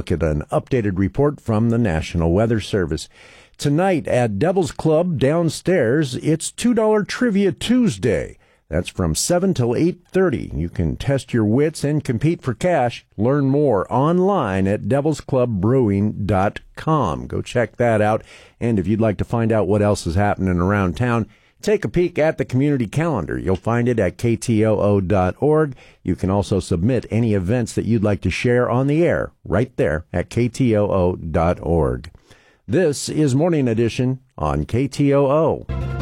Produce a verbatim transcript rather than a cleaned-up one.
look at an updated report from the National Weather Service. Tonight at Devil's Club downstairs, it's two dollar Trivia Tuesday. That's from seven till eight thirty. You can test your wits and compete for cash. Learn more online at devils club brewing dot com. Go check that out. And if you'd like to find out what else is happening around town, take a peek at the community calendar. You'll find it at K T O O dot org. You can also submit any events that you'd like to share on the air right there at K T O O dot org. This is Morning Edition on K T O O.